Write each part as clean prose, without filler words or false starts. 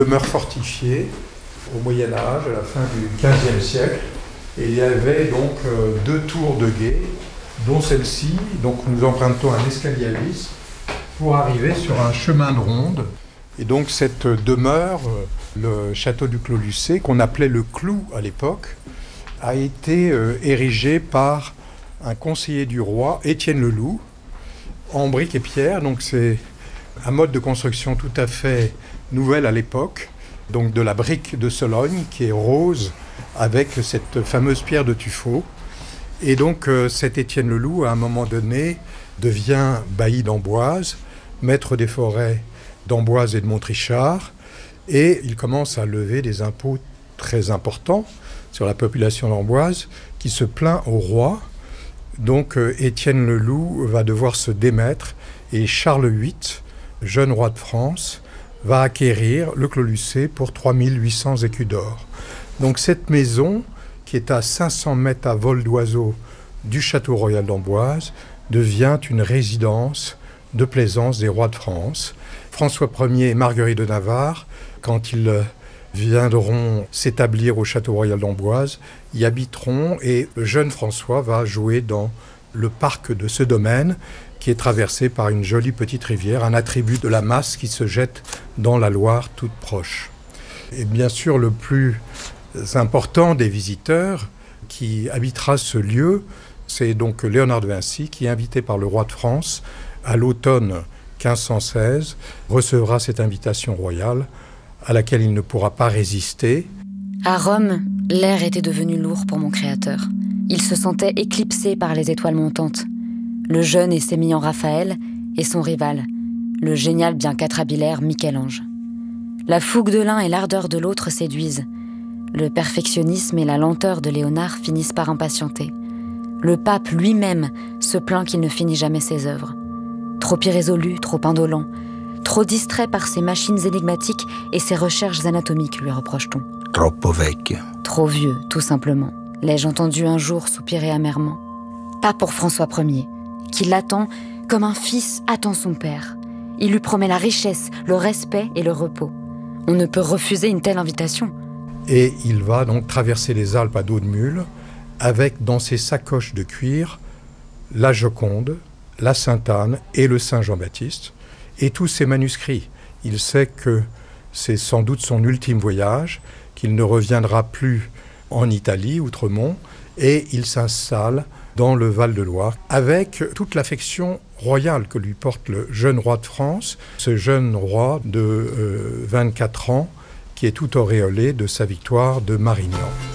Demeure fortifiée au Moyen-Âge, à la fin du XVe siècle. Et il y avait donc 2 tours de guet, dont celle-ci. Donc nous empruntons un escalier à vis pour arriver sur un chemin de ronde. Et donc cette demeure, le château du Clos-Lucé, qu'on appelait le Clou à l'époque, a été érigé par un conseiller du roi, Étienne Leloup, en briques et pierre. Donc c'est un mode de construction tout à fait nouvelle à l'époque, donc de la brique de Sologne qui est rose avec cette fameuse pierre de tuffeau. Et donc cet Étienne Leloup, à un moment donné, devient bailli d'Amboise, maître des forêts d'Amboise et de Montrichard, et il commence à lever des impôts très importants sur la population d'Amboise, qui se plaint au roi. Donc Étienne Leloup va devoir se démettre, et Charles VIII, jeune roi de France, va acquérir le Clos-Lucé pour 3800 écus d'or. Donc cette maison, qui est à 500 mètres à vol d'oiseau du château royal d'Amboise, devient une résidence de plaisance des rois de France. François Ier et Marguerite de Navarre, quand ils viendront s'établir au château royal d'Amboise, y habiteront, et le jeune François va jouer dans le parc de ce domaine, qui est traversé par une jolie petite rivière, un attribut de la Masse qui se jette dans la Loire toute proche. Et bien sûr, le plus important des visiteurs qui habitera ce lieu, c'est donc Léonard de Vinci, qui est invité par le roi de France à l'automne 1516, recevra cette invitation royale à laquelle il ne pourra pas résister. À Rome, l'air était devenu lourd pour mon créateur. Il se sentait éclipsé par les étoiles montantes. Le jeune et sémillant Raphaël et son rival, le génial bien quatrabilaire Michel-Ange. La fougue de l'un et l'ardeur de l'autre séduisent. Le perfectionnisme et la lenteur de Léonard finissent par impatienter. Le pape lui-même se plaint qu'il ne finit jamais ses œuvres. Trop irrésolu, trop indolent, trop distrait par ses machines énigmatiques et ses recherches anatomiques, lui reproche-t-on. Troppo vecchio. Trop vieux, tout simplement, l'ai-je entendu un jour soupirer amèrement. Pas pour François Ier, qui l'attend comme un fils attend son père. Il lui promet la richesse, le respect et le repos. On ne peut refuser une telle invitation. Et il va donc traverser les Alpes à dos de mule, avec dans ses sacoches de cuir la Joconde, la Sainte-Anne et le Saint Jean-Baptiste, et tous ses manuscrits. Il sait que c'est sans doute son ultime voyage, qu'il ne reviendra plus en Italie, outremont, et il s'installe dans le Val-de-Loire, avec toute l'affection royale que lui porte le jeune roi de France, ce jeune roi de 24 ans, qui est tout auréolé de sa victoire de Marignan.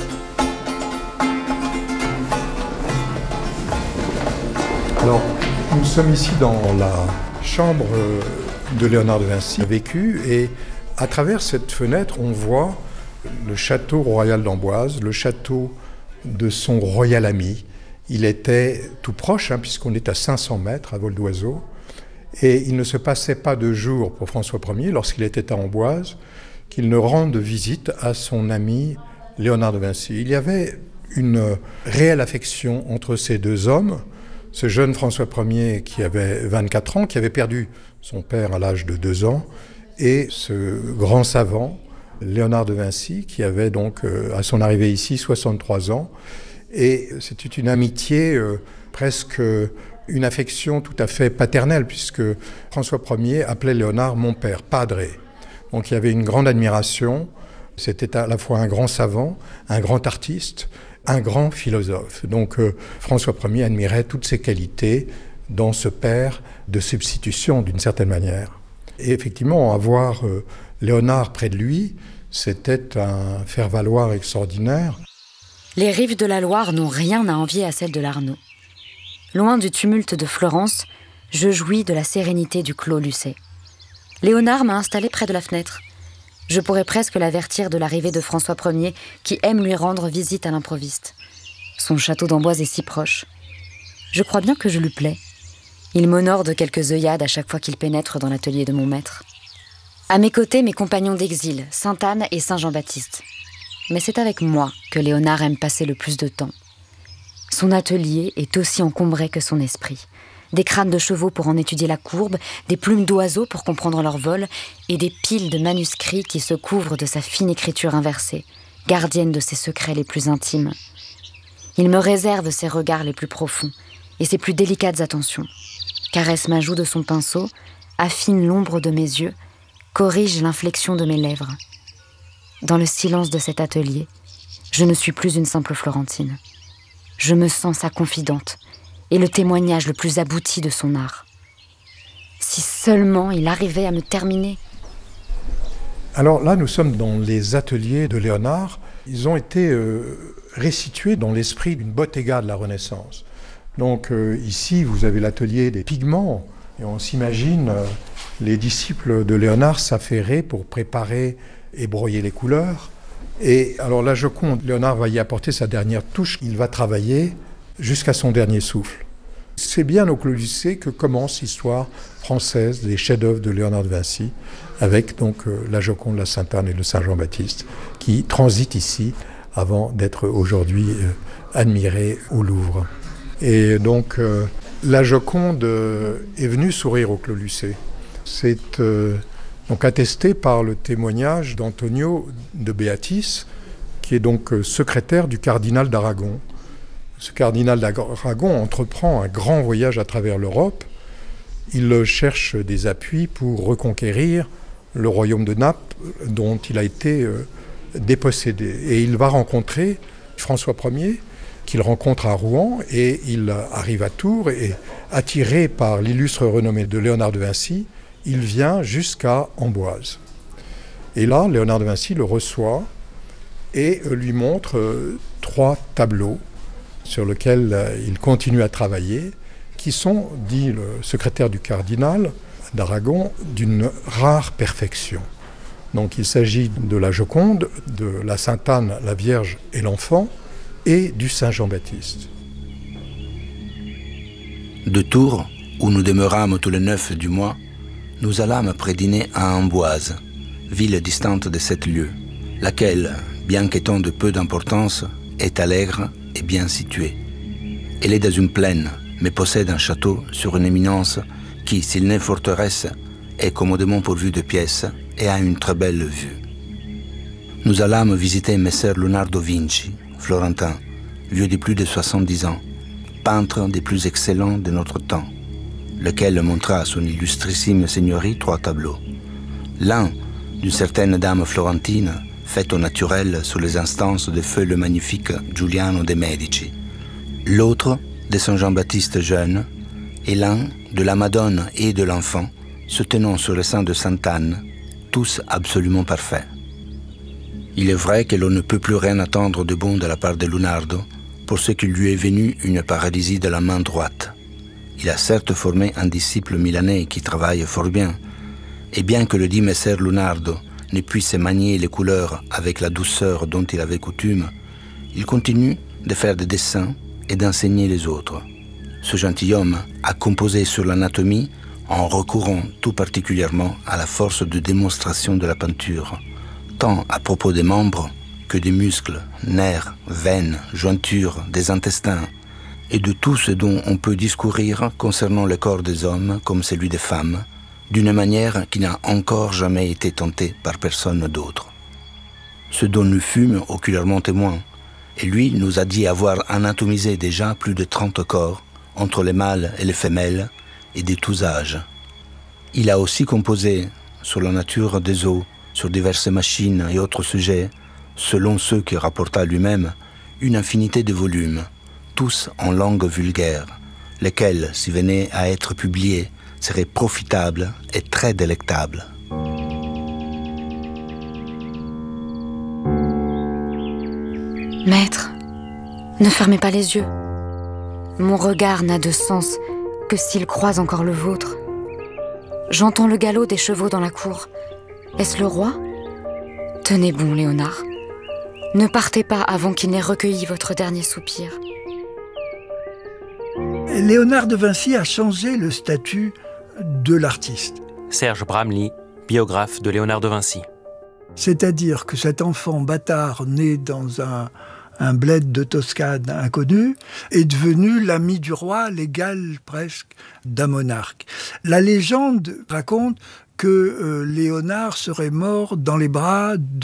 Alors, nous sommes ici dans la chambre de Léonard de Vinci, vécu, et à travers cette fenêtre, on voit le château royal d'Amboise, le château de son royal ami. Il était tout proche, puisqu'on est à 500 mètres à vol d'oiseau, et il ne se passait pas de jour pour François Ier, lorsqu'il était à Amboise, qu'il ne rende visite à son ami Léonard de Vinci. Il y avait une réelle affection entre ces deux hommes, ce jeune François Ier qui avait 24 ans, qui avait perdu son père à l'âge de 2 ans, et ce grand savant, Léonard de Vinci, qui avait donc, à son arrivée ici, 63 ans. Et c'était une amitié, presque une affection tout à fait paternelle, puisque François Ier appelait Léonard « mon père », padre. Donc il y avait une grande admiration. C'était à la fois un grand savant, un grand artiste, un grand philosophe. Donc François Ier admirait toutes ses qualités dans ce père de substitution, d'une certaine manière. Et effectivement, avoir Léonard près de lui, c'était un faire-valoir extraordinaire. Les rives de la Loire n'ont rien à envier à celles de l'Arno. Loin du tumulte de Florence, je jouis de la sérénité du Clos-Lucé. Léonard m'a installé près de la fenêtre. Je pourrais presque l'avertir de l'arrivée de François Ier, qui aime lui rendre visite à l'improviste. Son château d'Amboise est si proche. Je crois bien que je lui plais. Il m'honore de quelques œillades à chaque fois qu'il pénètre dans l'atelier de mon maître. À mes côtés, mes compagnons d'exil, Sainte-Anne et Saint Jean-Baptiste. Mais c'est avec moi que Léonard aime passer le plus de temps. Son atelier est aussi encombré que son esprit. des crânes de chevaux pour en étudier la courbe, des plumes d'oiseaux pour comprendre leur vol, et des piles de manuscrits qui se couvrent de sa fine écriture inversée, gardienne de ses secrets les plus intimes. Il me réserve ses regards les plus profonds et ses plus délicates attentions, caresse ma joue de son pinceau, affine l'ombre de mes yeux, corrige l'inflexion de mes lèvres. Dans le silence de cet atelier, je ne suis plus une simple Florentine. Je me sens sa confidente et le témoignage le plus abouti de son art. Si seulement il arrivait à me terminer. Alors là, nous sommes dans les ateliers de Léonard. Ils ont été restitués dans l'esprit d'une bottega de la Renaissance. Donc ici, vous avez l'atelier des pigments. Et on s'imagine les disciples de Léonard s'affairer pour préparer et broyer les couleurs. Et alors la Joconde, Léonard va y apporter sa dernière touche. Il va travailler jusqu'à son dernier souffle. C'est bien au Clos Lucé que commence l'histoire française des chefs-d'œuvre de Léonard de Vinci, avec donc la Joconde, la Sainte-Anne et le Saint Jean-Baptiste, qui transitent ici avant d'être aujourd'hui admirés au Louvre. Et donc la Joconde est venue sourire au Clos Lucé. C'est donc attesté par le témoignage d'Antonio de Beatis, qui est donc secrétaire du cardinal d'Aragon. Ce cardinal d'Aragon entreprend un grand voyage à travers l'Europe. Il cherche des appuis pour reconquérir le royaume de Naples dont il a été dépossédé. Et il va rencontrer François Ier, qu'il rencontre à Rouen, et il arrive à Tours, et attiré par l'illustre renommée de Léonard de Vinci, il vient jusqu'à Amboise. Et là, Léonard de Vinci le reçoit et lui montre 3 tableaux sur lesquels il continue à travailler, qui sont, dit le secrétaire du cardinal d'Aragon, d'une rare perfection. Donc il s'agit de la Joconde, de la Sainte-Anne, la Vierge et l'Enfant, et du Saint Jean-Baptiste. De Tours, où nous demeurâmes tous les 9 du mois, nous allâmes pré-dîner à Amboise, ville distante de 7 lieues, laquelle, bien qu'étant de peu d'importance, est allègre et bien située. Elle est dans une plaine, mais possède un château sur une éminence qui, s'il n'est forteresse, est commodément pourvue de pièces et a une très belle vue. Nous allâmes visiter Messer Leonardo Vinci, florentin, vieux de plus de 70 ans, peintre des plus excellents de notre temps, lequel montra à son illustrissime seigneurie 3 tableaux. L'un, d'une certaine dame florentine, faite au naturel sous les instances de feu le magnifique Giuliano de Medici. L'autre, de Saint Jean-Baptiste jeune, et l'un, de la Madone et de l'Enfant, se tenant sur le sein de Sainte-Anne, tous absolument parfaits. Il est vrai que l'on ne peut plus rien attendre de bon de la part de Leonardo, pour ce qu'il lui est venu une paralysie de la main droite. Il a certes formé un disciple milanais qui travaille fort bien, et bien que le dit messer Leonardo ne puisse manier les couleurs avec la douceur dont il avait coutume, il continue de faire des dessins et d'enseigner les autres. Ce gentilhomme a composé sur l'anatomie en recourant tout particulièrement à la force de démonstration de la peinture, tant à propos des membres que des muscles, nerfs, veines, jointures, des intestins, et de tout ce dont on peut discourir concernant le corps des hommes comme celui des femmes, d'une manière qui n'a encore jamais été tentée par personne d'autre. Ce dont nous fûmes oculairement témoins, et lui nous a dit avoir anatomisé déjà plus de 30 corps, entre les mâles et les femelles, et de tous âges. Il a aussi composé, sur la nature des eaux, sur diverses machines et autres sujets, selon ceux qu'il rapporta lui-même, une infinité de volumes, tous en langue vulgaire, lesquels, s'ils venaient à être publiés, seraient profitables et très délectables. Maître, ne fermez pas les yeux. Mon regard n'a de sens que s'il croise encore le vôtre. J'entends le galop des chevaux dans la cour. Est-ce le roi ? Tenez bon, Léonard. Ne partez pas avant qu'il n'ait recueilli votre dernier soupir. Léonard de Vinci a changé le statut de l'artiste. Serge Bramley, biographe de Léonard de Vinci. C'est-à-dire que cet enfant bâtard né dans un un bled de Toscane inconnu, est devenu l'ami du roi, l'égal presque d'un monarque. La légende raconte que Léonard serait mort dans les bras